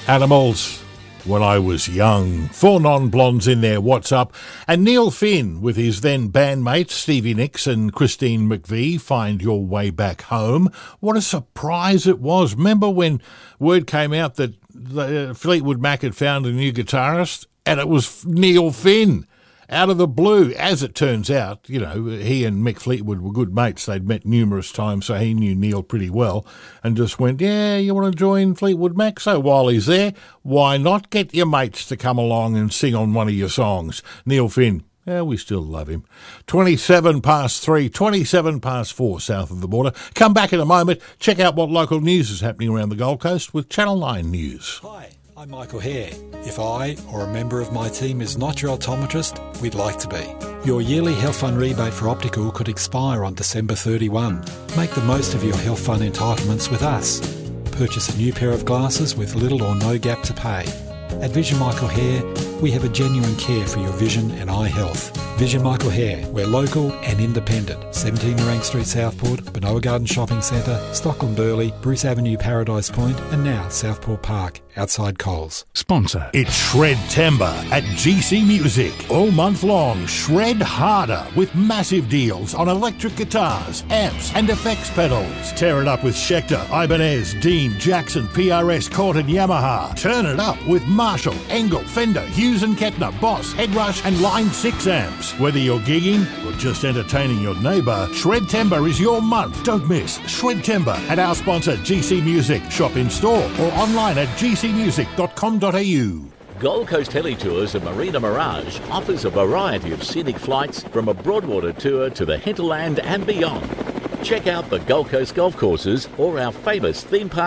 Animals, When I Was Young. 4 non-blondes in there, what's up? And Neil Finn with his then bandmates Stevie Nicks and Christine McVie, Find Your Way Back Home. What a surprise it was. Remember when word came out that Fleetwood Mac had found a new guitarist, and it was Neil Finn. Out of the blue, as it turns out, you know, he and Mick Fleetwood were good mates. They'd met numerous times, so he knew Neil pretty well, and just went, yeah, you want to join Fleetwood Mac? So while he's there, why not get your mates to come along and sing on one of your songs? Neil Finn, yeah, we still love him. 27 past 3, 27 past 4 south of the border. Come back in a moment. Check out what local news is happening around the Gold Coast with Channel 9 News. Hi. I'm Michael Hare. If I or a member of my team is not your optometrist, we'd like to be. Your yearly Health Fund rebate for optical could expire on December 31. Make the most of your Health Fund entitlements with us. Purchase a new pair of glasses with little or no gap to pay. At Vision Michael Hare, we have a genuine care for your vision and eye health. Vision Michael Hare, we're local and independent. 17 Nerang Street, Southport, Benoa Garden Shopping Centre, Stockland Burley, Bruce Avenue, Paradise Point, and now Southport Park, outside Coles. Sponsor. It's Shred-Tember at GC Music. All month long, shred harder with massive deals on electric guitars, amps and effects pedals. Tear it up with Schecter, Ibanez, Dean, Jackson, PRS, Cort and Yamaha. Turn it up with Marshall, Engel, Fender, Hughes and Kettner, Boss, Headrush and Line 6 amps. Whether you're gigging or just entertaining your neighbour, Shred-Tember is your month. Don't miss Shred-Tember at our sponsor GC Music. Shop in store or online at gcmusic.com.au. Gold Coast Heli Tours and Marina Mirage offers a variety of scenic flights from a Broadwater tour to the hinterland and beyond. Check out the Gold Coast golf courses or our famous theme park